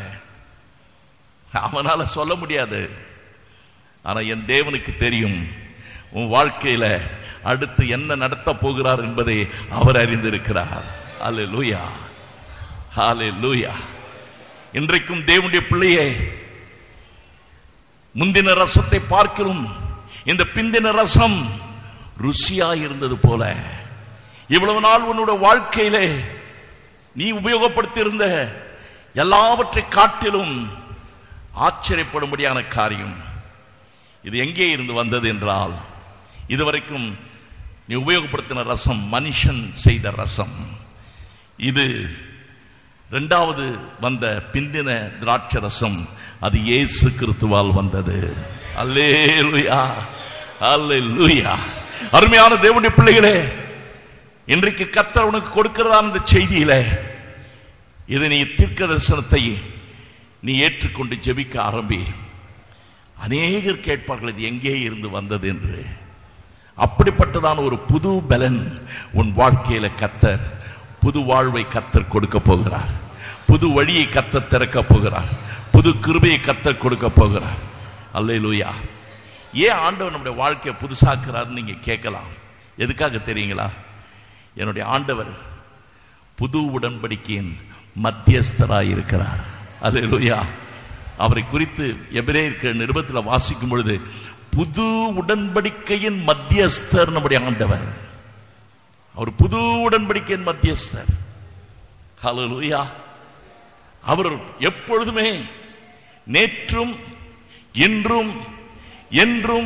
அவனால சொல்ல முடியாது. ஆனா என் தேவனுக்கு தெரியும். உன் வாழ்க்கையில அடுத்து என்ன நடத்த போகிறார் என்பதை அவர் அறிந்திருக்கிறார். அல்லேலூயா, அல்லேலூயா. இன்றைக்கும் தேவனுடைய பிள்ளையே, முந்தின ரசத்தை பார்க்கிறோம், இந்த பிந்தின ரசம் ருசியா இருந்தது போல இவ்வளவு நாள் உன்னுடைய வாழ்க்கையிலே நீ உபயோகப்படுத்தி இருந்த எல்லாவற்றை காட்டிலும் ஆச்சரியப்படும்படியான காரியம் இது எங்கே இருந்து வந்தது என்றால், இதுவரைக்கும் நீ உபயோகப்படுத்தின ரசம் மனுஷன் செய்த ரசம். இது இரண்டாவது வந்த பிந்தின திராட்சை ரசம், அது இயேசு கிறிஸ்துவால் வந்தது. அல்லேலூயா, அல்லேலூயா. அருமையான தேவனுடைய பிள்ளைகளே, இன்றைக்கு கர்த்தர் உனக்கு கொடுக்கிறதான இந்த செய்தியில இது நீ தீர்க்க தரிசனத்தை நீ ஏற்றுக்கொண்டு ஜெபிக்க ஆரம்பி. அநேகர் கேட்பார்கள், இது எங்கே இருந்து வந்தது என்று. அப்படிப்பட்டதான ஒரு புது பலன் உன் வாழ்க்கையில கர்த்தர், புது வாழ்வை கர்த்தர் கொடுக்க போகிறார். புது வழியை கர்த்தர் திறக்க போகிறார். புது கிருபையை கர்த்தர் கொடுக்க போகிறார். அல்லேலூயா. ஏன் ஆண்டவர் நம்முடைய வாழ்க்கையை புதுசாக்குறாருன்னு நீங்க கேட்கலாம். எதுக்காக தெரியுங்களா? என்னுடைய ஆண்டவர் புது உடன்படிக்கையின் மத்தியஸ்தராய் இருக்கிறார். அல்லேலூயா. அவரை குறித்து எபிரேயர் நிருபத்தில் வாசிக்கும் பொழுது, புது உடன்படிக்கையின் மத்தியஸ்தர் நம்முடைய ஆண்டவர். அவர் புது உடன்படிக்கையின் மத்தியஸ்தர். ஹல்லேலூயா. அவர் எப்பொழுதுமே நேற்றும் இன்றும் என்றும்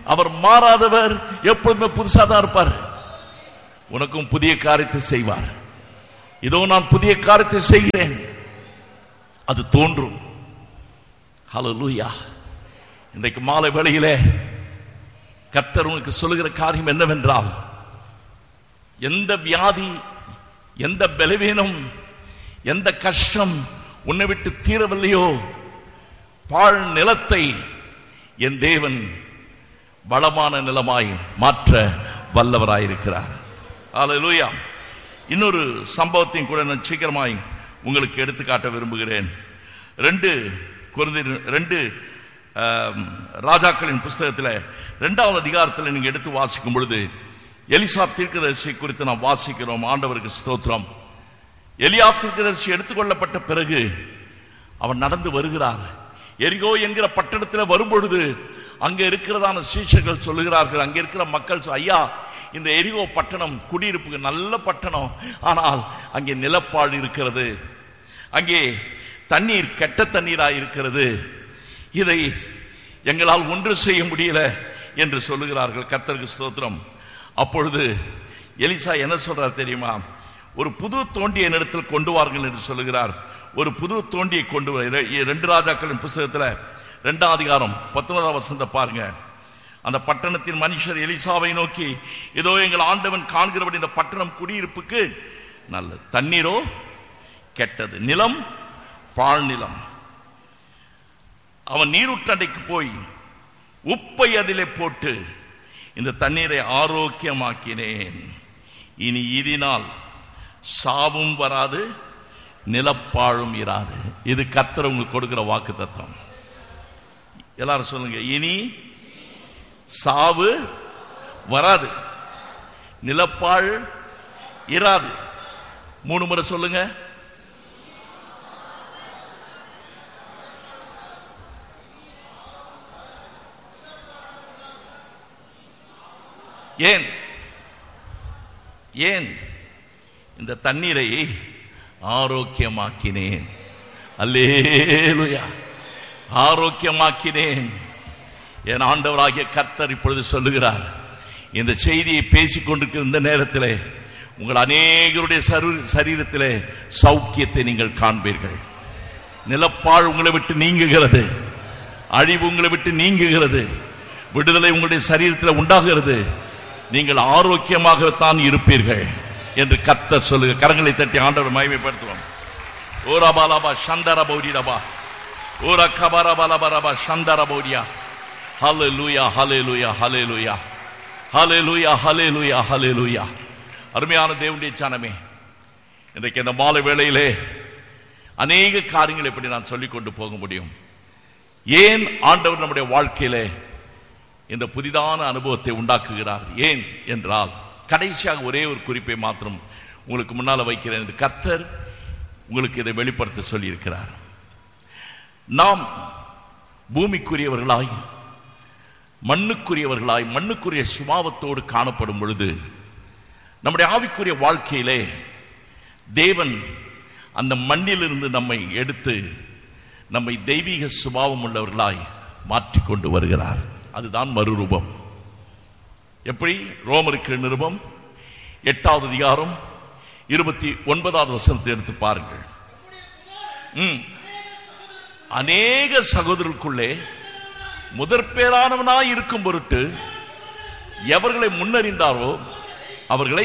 அவர் மாறாதவர், எப்பொழுதுமே புதுசா தான் இருப்பார். உனக்கும் புதிய காரியத்தை செய்வார். இதோ நான் புதிய காரியத்தை செய்கிறேன், அது தோன்றும். ஹல்லேலூயா. இன்றைக்கு மாலை வேளையிலே கர்த்தர் உனக்கு சொல்லுகிற காரியம் என்னவென்றால், எந்த வியாதி, எந்த பலவீனம், எந்த கஷ்டம் உன்னை விட்டு தீரவில்லையோ, பாழ் நிலத்தை என் தேவன் பலமான நிலமாய் மாற்ற வல்லவராயிருக்கிறார். ஹல்லேலூயா. இன்னொரு சம்பவத்தையும் கூட நான் சீக்கிரமாய் உங்களுக்கு எடுத்துக்காட்ட விரும்புகிறேன். ரெண்டு கொரிந்தியர் ரெண்டு ராஜாக்களின் புஸ்தகத்தில் இரண்டாவது அதிகாரத்தில் நீங்க எடுத்து வாசிக்கும் பொழுது எலிசா தீர்க்கதரிசி குறித்து நாம் வாசிக்கிறோம். ஆண்டவருக்கு ஸ்தோத்திரம். எலியா தீர்க்கதரிசி எடுத்துக்கொள்ளப்பட்ட பிறகு அவன் நடந்து வருகிறார். எரிகோ என்கிற பட்டணத்தில் வரும்பொழுது அங்கே இருக்கிறதான சீஷர்கள் சொல்லுகிறார்கள், அங்கே இருக்கிற மக்கள், ஐயா, இந்த எரிகோ பட்டணம் குடியிருப்புக்கு நல்ல பட்டணம், ஆனால் அங்கே நிலப்பாடு இருக்கிறது, அங்கே தண்ணீர் கெட்ட தண்ணீராக இருக்கிறது, இதை எங்களால் ஒன்று செய்ய முடியல என்று சொல்லுகிறார்கள். கர்த்தருக்கு ஸ்தோத்திரம். அப்பொழுது எலிசா என்ன சொல்றார் தெரியுமா? ஒரு புது தோண்டியை என்னிடத்தில் கொண்டு வார்கள் என்று சொல்லுகிறார். ஒரு புது தோண்டியை கொண்டு வர. ரெண்டு ராஜாக்களின் புஸ்தகத்தில் இரண்டாம் அதிகாரம் பத்தொன்பதாம் வசனத்தை பாருங்க. அந்த பட்டணத்தின் மனுஷர் எலிசாவை நோக்கி, இதோ எங்கள் ஆண்டவன் காண்கிறபடி இந்த பட்டணம் குடியிருப்புக்கு நல்லது, தண்ணீரோ கெட்டது, நிலம் பாழ் நிலம். அவன் நீருற்றண்டைக்கு போய் உப்பை அதிலே போட்டு இந்த தண்ணீரை ஆரோக்கியமாக்கினேன், இனி இதனால் சாவும் வராது, நிலப்பாழும் இராது. இது கர்த்தர் உங்களுக்கு கொடுக்கிற வாக்கு தத்துவம். எல்லாரும் சொல்லுங்க, இனி சாவு வராது, நிலப்பாழ் இராது. மூணு முறை சொல்லுங்க. ஏன் ஏன் இந்த தண்ணீரை ஆரோக்கியமாக்கினேன். அல்லேலூயா. ஆரோக்கியமாக்கினேன். என் ஆண்டவராகிய கர்த்தர் இப்பொழுது சொல்லுகிறார், இந்த செய்தியை பேசிக் கொண்டிருக்கிற இந்த நேரத்தில் உங்கள் அநேகருடைய சரீரத்திலே சௌக்கியத்தை நீங்கள் காண்பீர்கள். நிலப்பாழ் உங்களை விட்டு நீங்குகிறது, அழிவு உங்களை விட்டு நீங்குகிறது, விடுதலை உங்களுடைய சரீரத்தில் உண்டாகிறது. நீங்கள் ஆரோக்கியமாகத்தான் இருப்பீர்கள் என்று கர்த்தர் சொல்லுங்க. கரங்களை தட்டி ஆண்டவர் மகிமைப்படுத்துவோம். ஓரா பாலாபா சந்தர பௌரிடபா ஓரா கபாரா பாலபரபா சந்தர பௌரியா. ஹல்லேலூயா, ஹல்லேலூயா, ஹல்லேலூயா, ஹல்லேலூயா, ஹல்லேலூயா, ஹல்லேலூயா. அருமையான தேவனுடைய ஜனமே, இன்றைக்கு இந்த மாலை வேளையிலே அநேக காரியங்களை எப்படி நான் சொல்லிக் கொண்டு போக முடியும்? ஏன் ஆண்டவர் நம்முடைய வாழ்க்கையிலே இந்த புதிதான அனுபவத்தை உண்டாக்குகிறார்? ஏன் என்றால், கடைசியாக ஒரே ஒரு குறிப்பை மாத்திரம் உங்களுக்கு முன்னால வைக்கிறேன். கர்த்தர் உங்களுக்கு இதை வெளிப்படுத்த சொல்லி இருக்கிறார். நாம் பூமிக்குரியவர்களாய், மண்ணுக்குரியவர்களாய், மண்ணுக்குரிய சுபாவத்தோடு காணப்படும் பொழுது நம்முடைய ஆவிக்குரிய வாழ்க்கையிலே தேவன் அந்த மண்ணிலிருந்து நம்மை எடுத்து நம்மை தெய்வீக சுபாவம் உள்ளவர்களாய் மாற்றிக்கொண்டு வருகிறார். அதுதான் மறுரூபம். எப்படி? ரோமருக்கு நிருபம் எட்டாவது அதிகாரம் இருபத்தி ஒன்பதாவது வசனத்தை எடுத்து பாருங்கள். அநேக சகோதரர்களுக்குள்ளே முதற் பேரானவனாய் இருக்கும் பொருட்டு எவர்களை முன்னறிந்தாரோ அவர்களை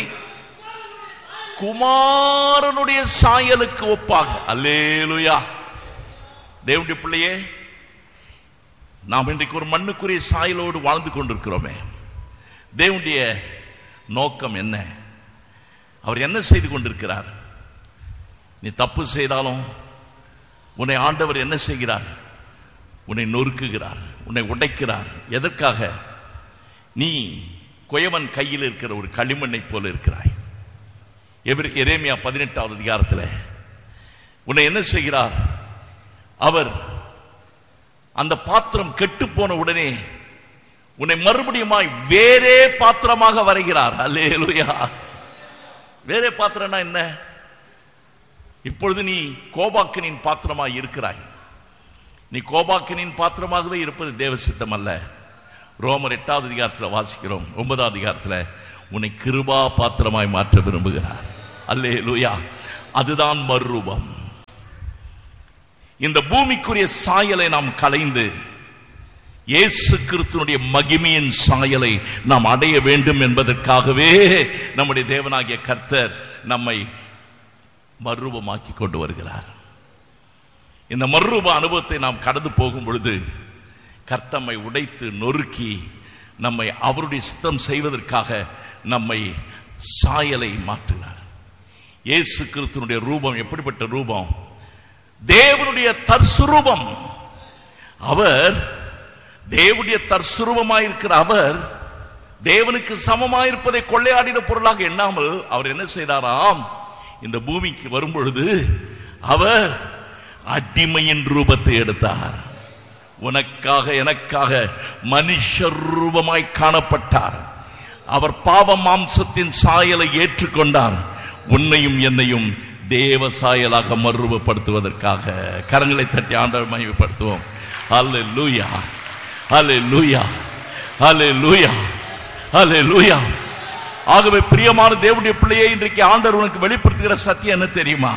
குமாரனுடைய சாயலுக்கு ஒப்பாக. அல்லேலூயா. தேவனுடைய பிள்ளையே, நாம் இன்றைக்கு ஒரு மண்ணுக்குரிய சாயலோடு வாழ்ந்து கொண்டிருக்கிறோமே. தேவனுடைய நோக்கம் என்ன? அவர் என்ன செய்து கொண்டிருக்கிறார்? நீ தப்பு செய்தாலும் உன்னை ஆண்டவர் என்ன செய்கிறார்? உன்னை நொறுக்குகிறார், உன்னை உடைக்கிறார். எதற்காக? நீ குயவன் கையில் இருக்கிற ஒரு களிமண்ணை போல இருக்கிறாய். எரேமியா பதினெட்டாவது அதிகாரத்தில் உன்னை என்ன செய்கிறார்? அவர் அந்த பாத்திரம் கெட்டு போன உடனே உன்னை மறுபடியும் வேறே பாத்திரமாக வரைகிறார். அல்லேலூயா. வேறே பாத்திரம்னா என்ன? இப்பொழுது நீ கோபாக்கினின் பாத்திரமாய் இருக்கிறாய். நீ கோபாக்கினின் பாத்திரமாகவே இருப்பது தேவ சித்தம் அல்ல. ரோமர் எட்டாவது அதிகாரத்தில் வாசிக்கிறோம், ஒன்பதாவது அதிகாரத்தில் உன்னை கிருபா பாத்திரமாய் மாற்ற விரும்புகிறார். அல்லேலூயா. அதுதான் மறுரூபம். இந்த பூமிக்குரிய சாயலை நாம் களைந்து இயேசு கிறிஸ்துவினுடைய மகிமையின் சாயலை நாம் அடைய வேண்டும் என்பதற்காகவே நம்முடைய தேவனாகிய கர்த்தர் நம்மை மறுரூபமாக்கி கொண்டு வருகிறார். இந்த மறுரூப அனுபவத்தை நாம் கடந்து போகும் பொழுது கர்த்தம்மை உடைத்து நொறுக்கி நம்மை அவருடைய சித்தம் செய்வதற்காக நம்மை சாயலை மாற்றுகிறார். இயேசு கிறிஸ்துவினுடைய ரூபம் எப்படிப்பட்ட ரூபம்? தேவனுடைய தற்சுரூபம். அவர் தேவனுடைய தற்சுரூபமாயிருக்கிற அவர் தேவனுக்கு சமமாயிருப்பதை கொள்ளையாடின பொருளாக எண்ணாமல் அவர் என்ன செய்தாராம்? இந்த பூமிக்கு வரும் பொழுது அவர் அடிமையின் ரூபத்தை எடுத்தார். உனக்காக எனக்காக மனுஷ ரூபமாய் காணப்பட்டார். அவர் பாவ மாம்சத்தின் சாயலை ஏற்றுக்கொண்டார். உன்னையும் என்னையும் தேவ சாயலாக மறுரூபப்படுத்துவதற்காக. கரங்களை தட்டி ஆண்டவர் மகிமைப்படுத்துவோம். அல்லேலூயா, அல்லேலூயா, அல்லேலூயா, அல்லேலூயா. ஆகவே பிரியமான தேவனுடைய பிள்ளையை இன்றைக்கு ஆண்டவர் உனக்கு வெளிப்படுத்துகிற சத்தியம் என்ன தெரியுமா?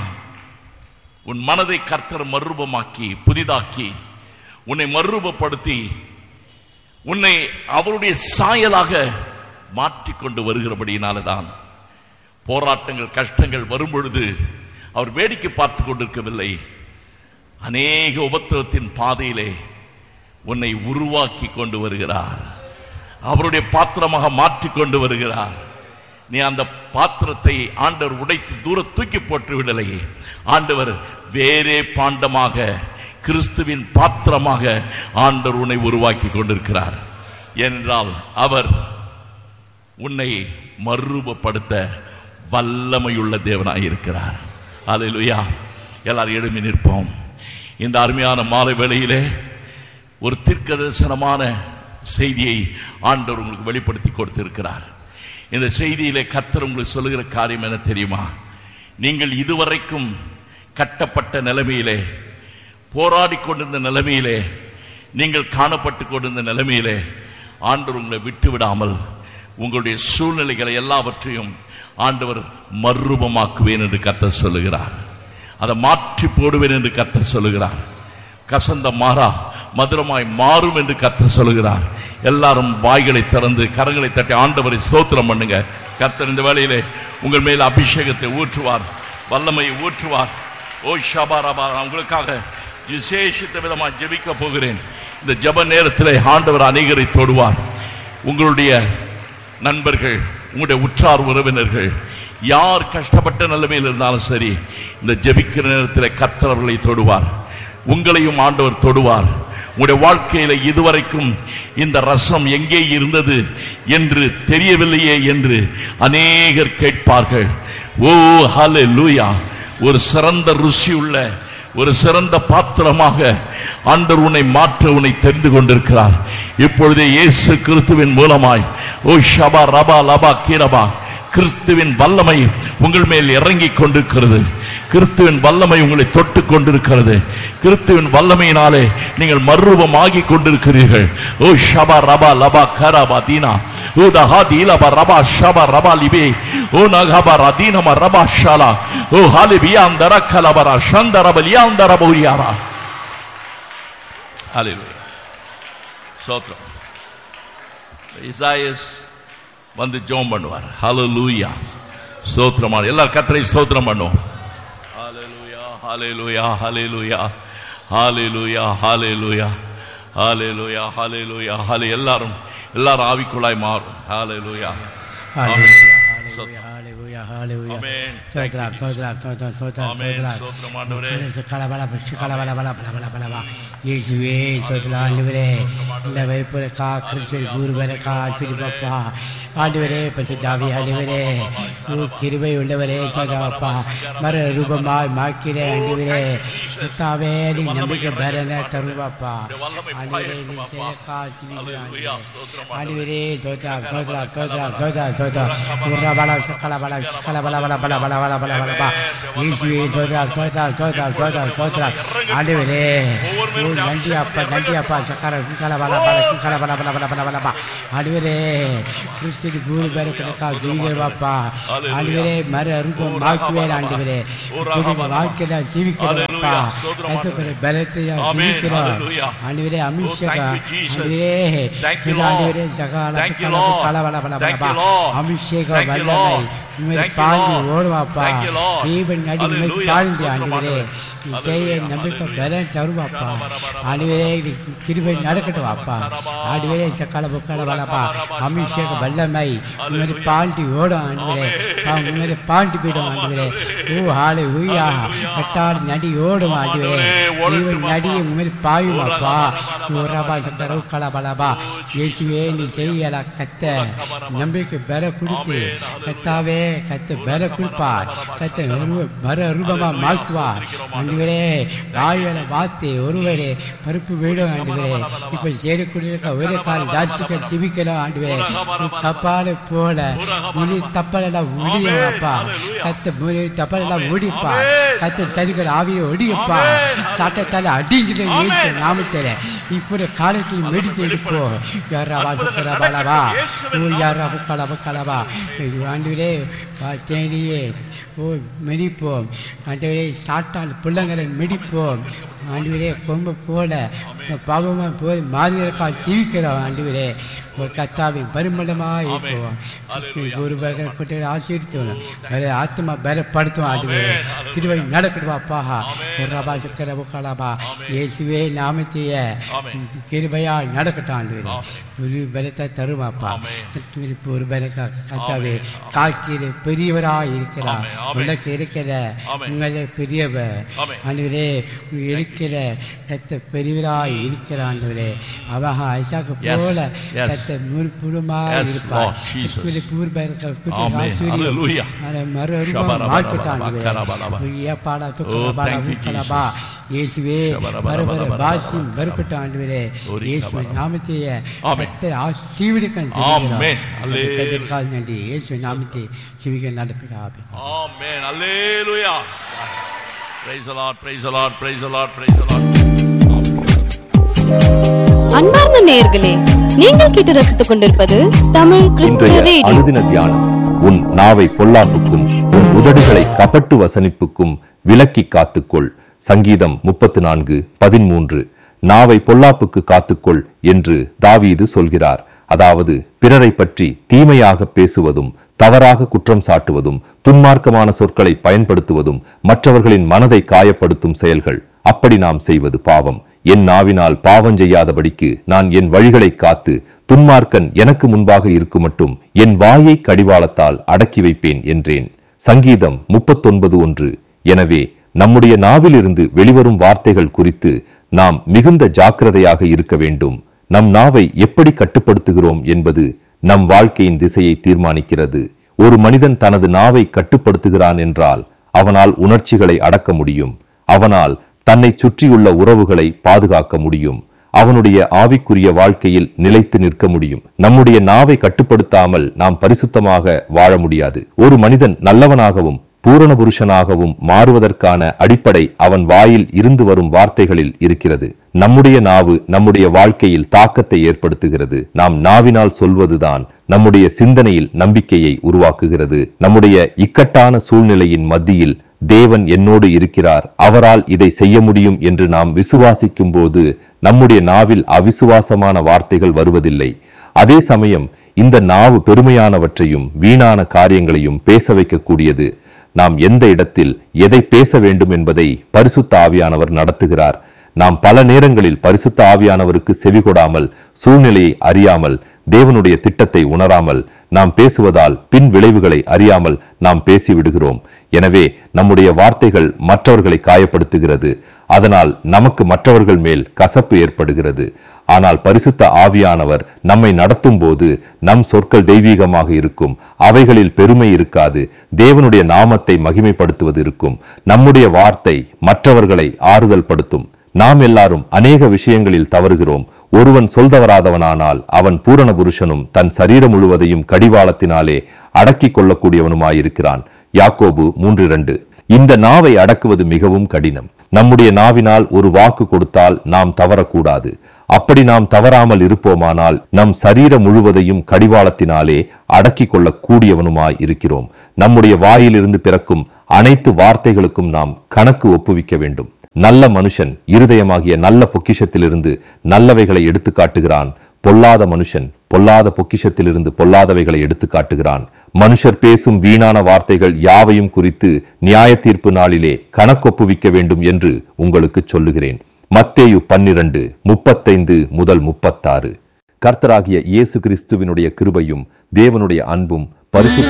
உன் மனதை கர்த்தர் மறுரூபமாக்கி புதிதாக்கி உன்னை மறுரூபப்படுத்தி உன்னை அவருடைய சாயலாக மாற்றிக்கொண்டு வருகிறபடியினால்தான் போராட்டங்கள் கஷ்டங்கள் வரும் பொழுது அவர் வேடிக்கை பார்த்து கொண்டிருக்கவில்லை. அநேக உபத்திரத்தின் பாதையிலே உன்னை உருவாக்கி கொண்டு வருகிறார். அவருடைய பாத்திரமாக மாற்றிக்கொண்டு வருகிறார். நீ அந்த பாத்திரத்தை ஆண்டவர் உடைத்து தூர தூக்கி போட்டு விடலை. ஆண்டவர் வேறே பாண்டமாக கிறிஸ்துவின் பாத்திரமாக ஆண்டவர் உன்னை உருவாக்கி கொண்டிருக்கிறார். ஏனென்றால் அவர் உன்னை மறுரூபப்படுத்த வல்லமையுள்ள தேவனாய் இருக்கிறார். அல்லேலூயா. எல்லாரும் எழும்பி நிற்போம். இந்த அருமையான மாலை வேளையிலே ஒரு தீர்க்கதரிசனமான செய்தியை ஆண்டவர் உங்களுக்கு வெளிப்படுத்தி கொடுத்திருக்கிறார். இந்த செய்தியிலே கர்த்தர் உங்களுக்கு சொல்லுகிற காரியம் என்ன தெரியுமா? நீங்கள் இதுவரைக்கும் கட்டப்பட்ட நிலைமையிலே, போராடி கொண்டிருந்த நிலைமையிலே, நீங்கள் காணப்பட்டு கொண்டிருந்த நிலைமையிலே ஆண்டவர் உங்களை விட்டு விடாமல் உங்களுடைய சூழ்நிலைகளை எல்லாவற்றையும் ஆண்டவர் மறுரூபமாக்குவேன் என்று கர்த்தர் சொல்லுகிறார். அதை மாற்றி போடுவேன் என்று கர்த்தர் சொல்லுகிறார். கசந்த மாறா மதுரமாய் மாறும் என்று கர்த்தர் சொல்லுகிறார். எல்லாரும் வாய்களை திறந்து கரங்களை தட்டி ஆண்டவரை ஸ்தோத்திரம் பண்ணுங்க. கர்த்தர் இந்த வேளையிலே உங்கள் மேல் அபிஷேகத்தை ஊற்றுவார், வல்லமையை ஊற்றுவார். ஓ ஷபாரபா, உங்களுக்காக விசேஷித்த விதமாக ஜெபிக்க போகிறேன். இந்த ஜெப நேரத்தில் ஆண்டவர் அநேகரை தொடுவார். உங்களுடைய நண்பர்கள், உங்களுடைய உற்றார் உறவினர்கள் யார் கஷ்டப்பட்ட நிலைமையில் இருந்தாலும் சரி, இந்த ஜெபிக்கிற நேரத்தில் கர்த்தர் அவர்களை தொடுவார். உங்களையும் ஆண்டவர் தொடுவார். உங்களுடைய வாழ்க்கையில இதுவரைக்கும் இந்த ரசம் எங்கே இருந்தது என்று தெரியவில்லையே என்று அநேகர் கேட்பார்கள். ஓ ஹல்லேலூயா. ஒரு சிறந்த ருசி உள்ள ஒரு சிறந்த பாத்திரமாக ஆண்டவர் உன்னை மாற்ற உன்னை தெரிந்து கொண்டிருக்கிறார். இப்பொழுதே இயேசு கிறிஸ்துவின் மூலமாய் ஓ ஷபா ரபா லபா கீரபா கிறிஸ்துவின் வல்லமை உங்கள் மேல் இறங்கி கொண்டிருக்கிறது. கிறிஸ்துவின் வல்லமை உங்களை தொட்டு கொண்டிருக்கிறது. கிறிஸ்துவின் வல்லமையினாலே நீங்கள் மறுரூபமாகி கொண்டிருக்கிறீர்கள். ஓ ஷபா ரபா லபா கரபா தீனா ஓ தஹா தீலபா ரபா ஷபா ரபா லிபே ஓ நகபா ரதீனமா ரபா ஷாலா ஓ ஹாலிபியா அந்தர கலபரா ஷந்தரபலியா அந்தரபூரியாரா. ஹல்லேலூயா. ஸ்தோத்திரம். இசாயாஸ் வந்து ஜெபம் பண்ணுவார். ஹல்லேலூயா. ஸ்தோத்திரமான எல்லாரும் கர்த்தரை ஸ்தோத்திரம் பண்ணுவோம். ஹல்லேலூயா, ஹல்லேலூயா, ஹல்லேலூயா, ஹல்லேலூயா, ஹல்லேலூயா, ஹல்லேலூயா, ஹல்லேலூயா, ஹல்லே. எல்லாரும் எல்லாரும் ஆவிக்குள்ளாய் மாறும். ஹல்லேலூயா. ஹல்லேலூயா, ஹல்லேலூயா, ஹல்லேலூயா. ஆமென். ஸ்தோத்திரம், ஸ்தோத்திரம், ஸ்தோத்திரம், ஸ்தோத்திரம், ஆமென். ஸ்தோத்திரம். ஸ்தோத்திரம் ஆண்டவரே. கலபல கலபல பல பல பல பலவா. இயேசுவே ஸ்தோத்திரம் ஆண்டவரே. இந்த வெறுப்புக்கா கிறிஸ்துவின் குருவரக்கா சிறுபப்பா ஆண்டவரே பசுதாவி ஆண்டவரே கிருபை உள்ளவரே சதாப்பா மர ரூபமாய் மாக்கிறே ஆண்டவரே தாவே நீ நம்பிக்கை பரன தருவாப்பா ஆண்டவரே நீ சேகா சிவியா ஆண்டவரே ஸ்தோத்திரம் ஸ்தோத்திரம் ஸ்தோத்திரம் ஸ்தோத்திரம் ஸ்தோத்திரம் உரபல கலபல கலபலபலபலபலபலபலபா இயேசுவே சோதரம் சோதரம் சோதரம் சோதரம் சோதரம் ஆண்டவரே ஓ நன்றி அப்பா நன்றி அப்பா சக்கர கலபலபல கலபலபலபலபலபலபா ஆண்டவரே கிறிஸ்து குரு பரக்கா ஜீவிக்கிறவாப்பா ஆண்டவரே மறு அரும்பம் மாக்குவேன் ஆண்டவரே வாழ்க்கையில ஜீவிக்கிறப்பா கத்துக்கிற பலத்தையா ஜீவிக்கிறோம் ஆண்டவரே அமிஷக ஆண்டவரே ஆண்டவரே சகால கலபலபலபலபா அபிஷேக வல்லமை உண்மை பாழ்ந்து ஓடுவாப்பா தீபன் நடி உண்மை பாழ்ந்து ஆண்டவரே செய்ய நம்பிக்கை பலன் தருவாப்பா ஆண்டவரே கிருபை நடக்கட்டும் அப்பா ஆண்டவரே சக்கால புக்கால வளப்பா அபிஷேக வல்லமை உண்மை பாண்டி ஓடும் ஆண்டவரே உண்மை பாண்டி போயிடும் ஆண்டவரே ஓ ஆளு ஊயா கட்டால் நடி ஓடும் ஆண்டவரே தீபன் நடி உண்மை பாயுமாப்பா ஓரபா சக்கர உக்கால பலபா இயேசுவே நீ செய்யல கத்த நம்பிக்கை பெற கொடுத்து கத்தாவே கத்த பெற கொடுப்பா கத்த பர ரூபமா மாற்றுவா ஆண்டவரே வாயில வார்த்தை ஒருவரே பருப்பு வீடும் ஆண்டவரே இப்ப சேரக்கூடிய ஒரே கால ஜாஸ்திகள் சிவிக்கலாம் ஆண்டவரே கப்பால போல முழு தப்பலெல்லாம் முடியப்பா கத்த முழு தப்பலெல்லாம் ஓடிப்பா கத்த சரிகள் ஆவியை ஒடியப்பா சாட்டத்தால அடிங்கிற ஏசு நாமத்தில இப்போது காலத்தில் மெடித்து எடுப்போ யாரா சுக்கரபாலவா ஓ யாரா புக்கலவா கலவா ஆண்டவரே தேடியே ஓ மெடிப்போம் ஆண்டவரே சாட்டால் பிள்ளைங்களை மெடிப்போம் ஆண்டவரே கொம்ப போல பாவமாக போய் மாதிரிக்கால் ஜீவிக்கிறோம் ஆண்டவரே ஒரு கத்தாவின் பரிமளமாக இருப்போம் ஒரு குட்டை ஆசீர்த்தோம் வேற ஆத்மா பலப்படுத்தும் ஆண்டவரே திருவை நடக்கடுவாப்பா ஒரு ரபா சுக்கர புக்கலபா இயேசுவே நாமத்தைய கிருபையா நடக்கட்டும் ஆண்டவரே ஒரு பலத்தை தருவாப்பா ஒரு பல கத்தாவே காக்கிற பெரியவராக இருக்கிறார் உனக்கு இருக்கிற உங்களை பெரியவர் ஆண்டவரே இருக்கிற கத்த பெரியவராய் இருக்கிற ஆண்டவரே அவஹா ஐசாக்கு போல கத்த முழுப்புறமாக இருப்பார் பூர்வ மறு இயேசுவே பரபர பாசிம் பருக்கட்டும் ஆண்டவரே இயேசுவை நாமத்தைய கத்த ஆசீர்வதிக்க நன்றி இயேசுவை நாமத்தை சிவிக்க நடப்பிடாது ஆமென் அல்லேலூயா praise the lord praise the lord praise the lord praise the lord அன்பார்ந்த நேயர்களே நீங்கள் கேட்டு ரசித்துக் கொண்டிருப்பது தமிழ் கிறிஸ்துவ ரேடியோ அனுதின தியானம் உன் நாவை பொல்லாப்புக்கும் உன் உதடுகளை கபட்டு வசனிப்புக்கும் விலக்கி காத்துக்கொள் சங்கீதம் முப்பத்து நான்கு பதிமூன்று நாவை பொல்லாப்புக்கு காத்துக்கொள் என்று தாவீது சொல்கிறார். அதாவது பிறரை பற்றி தீமையாக பேசுவதும் தவறாக குற்றம் சாட்டுவதும் துன்மார்க்கமான சொற்களை பயன்படுத்துவதும் மற்றவர்களின் மனதை காயப்படுத்தும் செயல்கள். அப்படி நாம் செய்வது பாவம். என் நாவினால் பாவம் செய்யாதபடிக்கு நான் என் வழிகளை காத்து துன்மார்க்கன் எனக்கு முன்பாக இருக்கும் மட்டும் என் வாயை கடிவாளத்தால் அடக்கி வைப்பேன் என்றேன். சங்கீதம் முப்பத்தொன்பது ஒன்று. எனவே நம்முடைய நாவிலிருந்து வெளிவரும் வார்த்தைகள் குறித்து நாம் மிகுந்த ஜாக்கிரதையாக இருக்க வேண்டும். நம் நாவை எப்படி கட்டுப்படுத்துகிறோம் என்பது நம் வாழ்க்கையின் திசையை தீர்மானிக்கிறது. ஒரு மனிதன் தனது நாவை கட்டுப்படுத்துகிறான் என்றால் அவனால் உணர்ச்சிகளை அடக்க முடியும். அவனால் தன்னை சுற்றியுள்ள உறவுகளை பாதுகாக்க முடியும். அவனுடைய ஆவிக்குரிய வாழ்க்கையில் நிலைத்து நிற்க முடியும். நம்முடைய நாவை கட்டுப்படுத்தாமல் நாம் பரிசுத்தமாக வாழ முடியாது. ஒரு மனிதன் நல்லவனாகவும் பூரண புருஷனாகவும் மாறுவதற்கான அடிப்படை அவன் வாயில் இருந்து வரும் வார்த்தைகளில் இருக்கிறது. நம்முடைய நாவு நம்முடைய வாழ்க்கையில் தாக்கத்தை ஏற்படுத்துகிறது. நாம் நாவினால் சொல்வதுதான் நம்முடைய சிந்தனையில் நம்பிக்கையை உருவாக்குகிறது. நம்முடைய இக்கட்டான சூழ்நிலையின் மத்தியில் தேவன் என்னோடு இருக்கிறார், அவரால் இதை செய்ய முடியும் என்று நாம் விசுவாசிக்கும் போது நம்முடைய நாவில் அவிசுவாசமான வார்த்தைகள் வருவதில்லை. அதே சமயம் இந்த நாவு பெருமையானவற்றையும் வீணான காரியங்களையும் பேச வைக்கக்கூடியது. நாம் எந்த இடத்தில் எதை பேச வேண்டும் என்பதை பரிசுத்த ஆவியானவர் நடத்துகிறார். நாம் பல நேரங்களில் பரிசுத்த ஆவியானவருக்கு செவிகொடாமல், சூழ்நிலையை அறியாமல், தேவனுடைய திட்டத்தை உணராமல் நாம் பேசுவதால் பின் விளைவுகளை அறியாமல் நாம் பேசிவிடுகிறோம். எனவே நம்முடைய வார்த்தைகள் மற்றவர்களை காயப்படுத்துகிறது. அதனால் நமக்கு மற்றவர்கள் மேல் கசப்பு ஏற்படுகிறது. ஆனால் பரிசுத்த ஆவியானவர் நம்மை நடத்தும் போது நம் சொற்கள் தெய்வீகமாக இருக்கும். அவைகளில் பெருமை இருக்காது. தேவனுடைய நாமத்தை மகிமைப்படுத்துவது இருக்கும். நம்முடைய வார்த்தை மற்றவர்களை ஆறுதல் படுத்தும். நாம் எல்லாரும் அநேக விஷயங்களில் தவறுகிறோம். ஒருவன் சொல்தவராதவனானால் அவன் பூரண புருஷனும் தன் சரீரம் முழுவதையும் கடிவாளத்தினாலே அடக்கிக் கொள்ளக்கூடியவனுமாயிருக்கிறான். யாக்கோபு மூன்று இரண்டு. இந்த நாவை அடக்குவது மிகவும் கடினம். நம்முடைய நாவினால் ஒரு வாக்கு கொடுத்தால் நாம் தவறக்கூடாது. அப்படி நாம் தவறாமல் இருப்போமானால் நம் சரீரம் முழுவதையும் கடிவாளத்தினாலே அடக்கிக் கொள்ள கூடியவனுமாய் இருக்கிறோம். நம்முடைய வாயிலிருந்து பிறக்கும் அனைத்து வார்த்தைகளுக்கும் நாம் கணக்கு ஒப்புவிக்க வேண்டும். நல்ல மனுஷன் இருதயமாகிய நல்ல பொக்கிஷத்திலிருந்து நல்லவைகளை எடுத்து காட்டுகிறான். பொல்லாத மனுஷன் பொல்லாத பொக்கிஷத்திலிருந்து பொல்லாதவைகளை எடுத்து காட்டுகிறான். மனுஷர் பேசும் வீணான வார்த்தைகள் யாவையும் குறித்து நியாய தீர்ப்பு நாளிலே கணக்கொப்புவிக்க வேண்டும் என்று உங்களுக்கு சொல்லுகிறேன். மத்தேயு பன்னிரண்டு முப்பத்தைந்து முதல் முப்பத்தாறு. கர்த்தராகிய இயேசு கிறிஸ்துவினுடைய கிருபையும் தேவனுடைய அன்பும் பரிசுத்த